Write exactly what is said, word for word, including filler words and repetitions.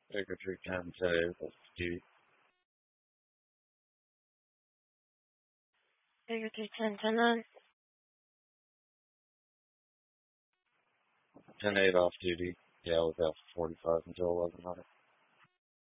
Baker three ten today, that's duty. Baker three ten, ten nine. ten eight off duty. Yeah, I was out for forty-five until eleven hundred.